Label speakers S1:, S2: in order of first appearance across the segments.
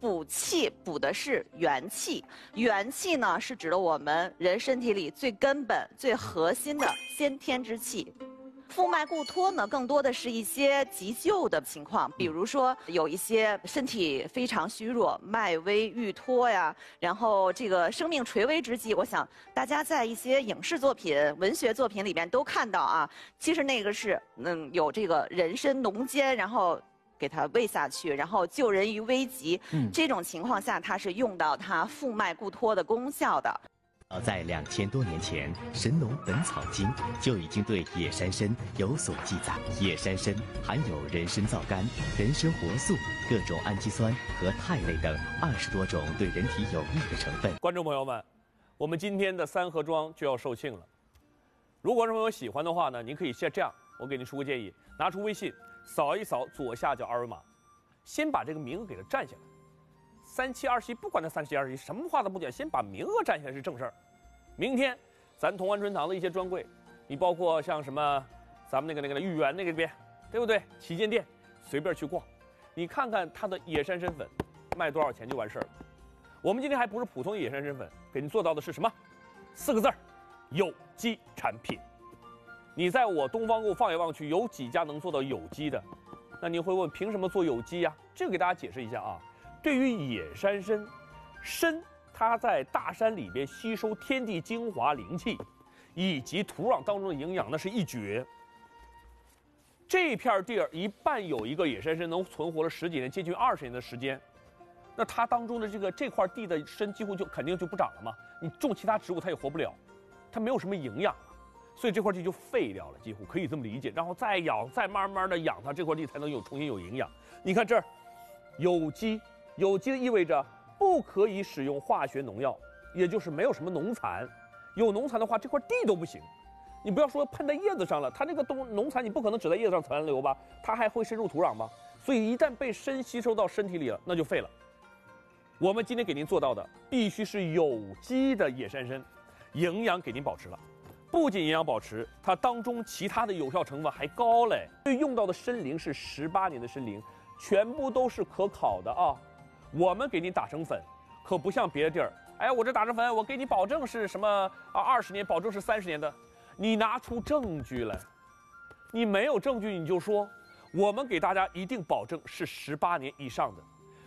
S1: 补气补的是元气，元气呢是指的我们人身体里最根本、最核心的先天之气。腹脉固脱呢，更多的是一些急救的情况，比如说有一些身体非常虚弱、脉微欲脱呀，然后这个生命垂危之际，我想大家在一些影视作品、文学作品里面都看到啊，其实那个是有这个人参浓煎，然后给它喂下去，然后救人于危急。这种情况下，它是用到它腹脉固脱的功效的。
S2: 早在2000多年前，《神农本草经》就已经对野山参有所记载。野山参含有人参皂苷、人参活素、各种氨基酸和肽类等20多种对人体有益的成分。
S3: 观众朋友们，我们今天的三合庄就要售罄了。如果观众朋友喜欢的话呢，您可以先这样，我给您出个建议，拿出微信扫一扫左下角二维码，先把这个名额给它占下来。3721，不管它3721，什么话都不讲，先把名额占下来是正事儿。明天，咱同安春堂的一些专柜，你包括像什么，咱们那个豫园那边，对不对？旗舰店，随便去逛，你看看它的野山参粉卖多少钱就完事儿了。我们今天还不是普通野山参粉，给您做到的是什么？4个字儿，有机产品。你在我东方购放眼望去，有几家能做到有机的？那您会问，凭什么做有机呀？这个给大家解释一下啊。对于野山参，参它在大山里边吸收天地精华灵气，以及土壤当中的营养，那是一绝。这片地儿一半有一个野山参能存活了10几年，接近20年的时间，那它当中的这块地的参几乎肯定就不长了嘛。你种其他植物它也活不了，它没有什么营养了，所以这块地就废掉了，几乎可以这么理解。然后再养，再慢慢的养它，这块地才能重新有营养。你看这儿，有机。有机意味着不可以使用化学农药，也就是没有什么农残。有农残的话，这块地都不行。你不要说喷在叶子上了，它那个农残你不可能只在叶子上残留吧？它还会深入土壤吧？所以一旦被参吸收到身体里了，那就废了。我们今天给您做到的必须是有机的野山参，营养给您保持了。不仅营养保持，它当中其他的有效成分还高嘞。用到的参灵是18年的参灵，全部都是可考的啊。我们给你打成粉，可不像别的地儿，哎，我这打成粉，我给你保证是什么20年，保证是30年的，你拿出证据来。你没有证据你就说，我们给大家一定保证是18年以上的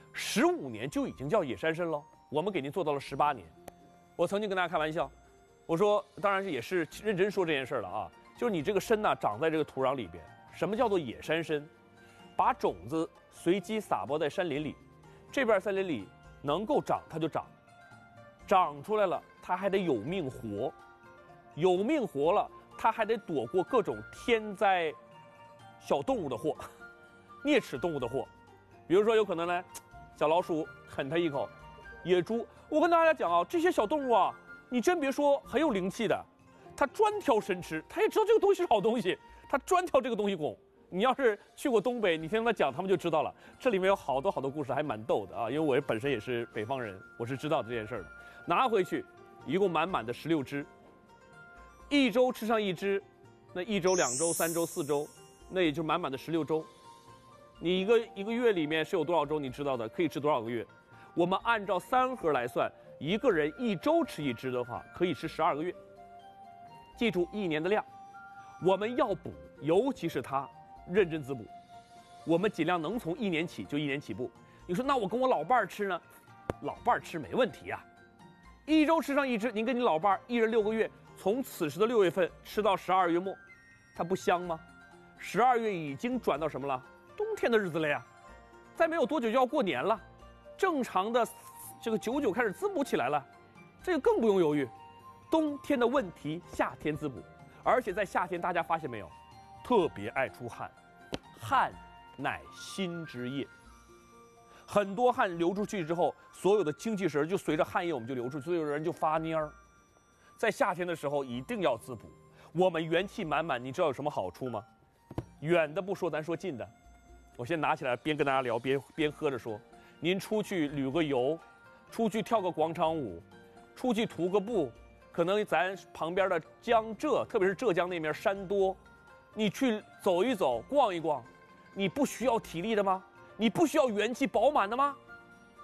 S3: ，15年就已经叫野山参了，我们给您做到了18年。我曾经跟大家开玩笑，我说，当然也是认真说这件事了啊，就是你这个参呢长在这个土壤里边，什么叫做野山参？把种子随机撒播在山林里。这边森林里能够长它就长，长出来了它还得有命活，有命活了它还得躲过各种天灾小动物的祸，啮齿动物的祸。比如说有可能呢，小老鼠啃它一口，野猪。我跟大家讲啊，这些小动物啊，你真别说很有灵气的，它专挑参吃，它也知道这个东西是好东西，它专挑这个东西拱。你要是去过东北，你听他讲，他们就知道了。这里面有好多故事，还蛮逗的啊！因为我本身也是北方人，我是知道这件事的。拿回去，一共满满的16只，一周吃上1只，那1周、2周、3周、4周，那也就满满的16周。你一个月里面是有多少周？你知道的，可以吃多少个月？我们按照3盒来算，一个人1周吃1只的话，可以吃12个月。记住1年的量，我们要补，尤其是它。认真滋补，我们尽量能从1年起就1年起步。你说那我跟我老伴儿吃呢？老伴儿吃没问题啊，1周吃上1只，您跟你老伴儿1人6个月，从此时的6月份吃到12月末，它不香吗？12月已经转到什么了？冬天的日子了呀，再没有多久就要过年了，正常的这个99开始滋补起来了，这个更不用犹豫。冬天的问题，夏天滋补，而且在夏天大家发现没有？特别爱出汗，汗乃心之液。很多汗流出去之后，所有的精气神就随着汗液我们就流出去，所以有人就发蔫儿。在夏天的时候一定要滋补，我们元气满满。你知道有什么好处吗？远的不说，咱说近的。我先拿起来，边跟大家聊，边喝着说。您出去旅个游，出去跳个广场舞，出去徒个步，可能咱旁边的江浙，特别是浙江那面山多。你去走一走，逛一逛，你不需要体力的吗？你不需要元气饱满的吗？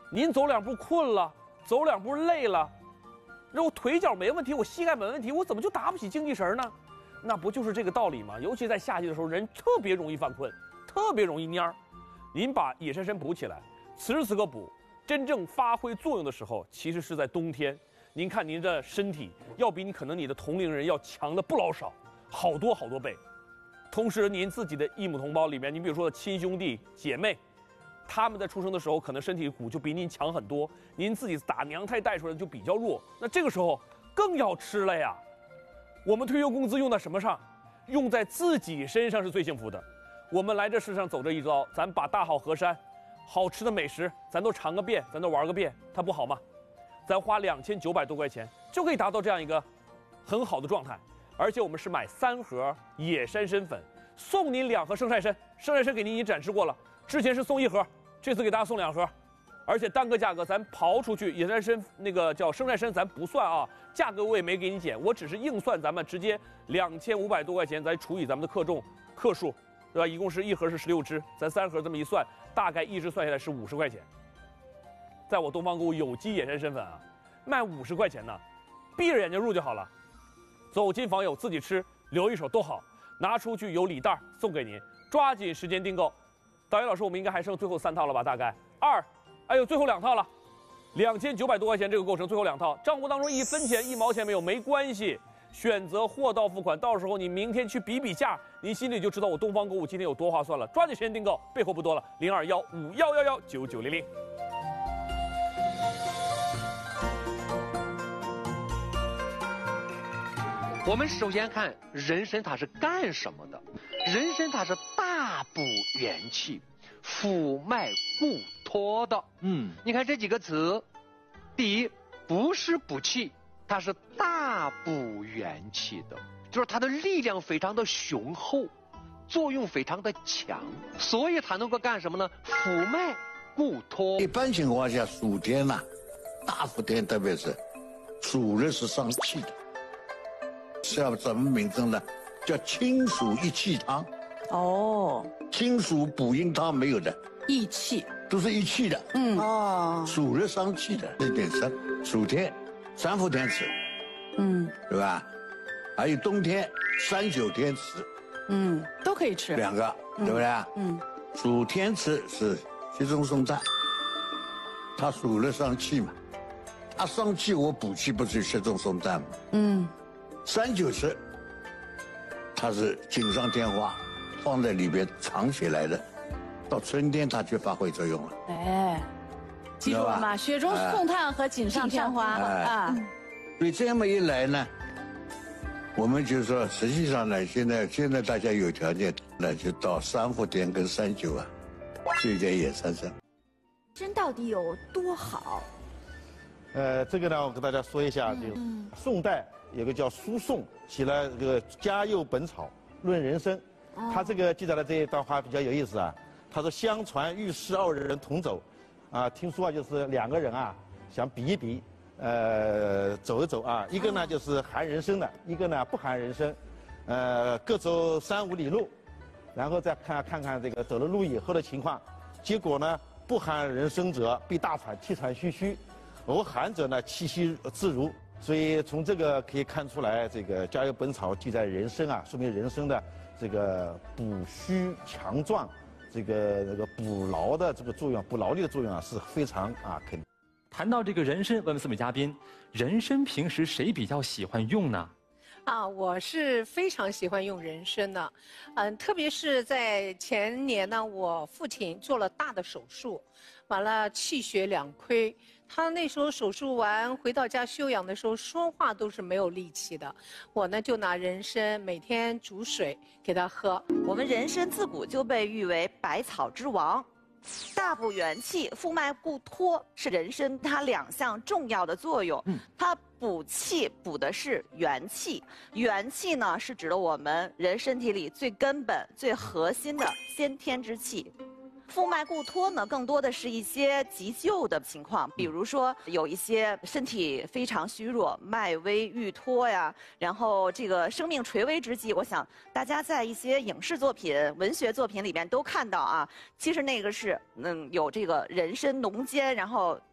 S3: 您走2步困了，走2步累了，那我腿脚没问题，我膝盖没问题，我怎么就打不起精气神呢？那不就是这个道理吗？尤其在夏季的时候，人特别容易犯困，特别容易蔫儿。您把野山参补起来，此时此刻补，真正发挥作用的时候，其实是在冬天。您看您的身体要比你的同龄人要强的不老少，好多好多倍。同时，您自己的异母同胞里面，你比如说亲兄弟姐妹，他们在出生的时候可能身体骨就比您强很多，您自己打娘胎带出来的就比较弱，那这个时候更要吃了呀。我们退休工资用在什么上？用在自己身上是最幸福的。我们来这世上走这一遭，咱把大好河山、好吃的美食，咱都尝个遍，咱都玩个遍，它不好吗？咱花2900多块钱就可以达到这样一个很好的状态。而且我们是买3盒野山参粉，送您2盒生晒参。生晒参给您已经展示过了，之前是送1盒，这次给大家送2盒。而且单个价格咱刨出去，野山参那个叫生晒参咱不算啊，价格我也没给你减，我只是硬算咱们直接2500多块钱，咱除以咱们的克数，对吧？一共是1盒是16支，咱3盒这么一算，大概1支算下来是50块钱。在我东方购物有机野山参粉啊，卖50块钱呢，闭着眼睛入就好了。走进访友自己吃，留一手都好，拿出去有礼袋送给您，抓紧时间订购。导演老师，我们应该还剩最后3套了吧？大概哎呦，最后2套了，2900多块钱这个构成，最后2套，账户当中1分钱1毛钱没有，没关系，选择货到付款，到时候你明天去比价，您心里就知道我东方购物今天有多划算了。抓紧时间订购，备货不多了，0215119900。
S4: 我们首先看人参它是干什么的？人参它是大补元气、辅脉固脱的。你看这几个词，第一不是补气，它是大补元气的，就是它的力量非常的雄厚，作用非常的强，所以它能够干什么呢？辅脉固脱。
S5: 一般情况下，暑天呐，大伏天特别是暑热是伤气的。叫什么名称呢？叫清暑益气汤。
S1: 哦，
S5: 清暑补阴汤没有的，
S1: 益气
S5: 都是益气的。暑热伤气的，这点是暑天3伏天吃，对吧？还有冬天3、9天吃，
S6: 都可以吃
S5: 2个，对不对？暑天吃是雪中送炭，它暑热伤气嘛，它伤气我补气不是雪中送炭嘛。3、9吃，它是锦上添花，放在里边藏起来的，到春天它就发挥作用了。
S6: 哎，记住了吗？雪中送炭和锦上添花啊。
S5: 所以这么一来呢，我们就说，实际上呢，现在大家有条件，那就到3伏天跟3、9啊，吃一点野山参。
S7: 参到底有多好？
S8: 这个呢，我跟大家说一下，就宋代有个叫苏颂写了这个《嘉佑本草论人参》，他这个记载的这一段话比较有意思啊。他说：“相传御史2人同走，听说就是2个人想比一比，走一走啊。一个呢就是含人参的，一个呢不含人参，各走3、5里路，然后再看看这个走了路以后的情况。结果呢，不含人参者必大喘，气喘吁吁；而含者呢，气息自如。”所以从这个可以看出来，这个《嘉佑本草》记载人参说明人参的这个补虚强壮，这个补劳的这个作用，补劳力的作用是非常肯定。
S9: 谈到这个人参，问问4位嘉宾，人参平时谁比较喜欢用呢？
S10: 我是非常喜欢用人参的，特别是在前年呢，我父亲做了大的手术，完了气血两亏。他那时候手术完回到家休养的时候，说话都是没有力气的。我呢就拿人参每天煮水给他喝。
S1: 我们人参自古就被誉为百草之王，大补元气、复脉固脱是人参它2项重要的作用。它补气补的是元气，元气呢是指的我们人身体里最根本、最核心的先天之气。 腹脉固脱呢，更多的是一些急救的情况，比如说有一些身体非常虚弱、脉微欲脱呀，然后这个生命垂危之际，我想大家在一些影视作品、文学作品里面都看到啊，其实那个是有这个人参浓煎，然后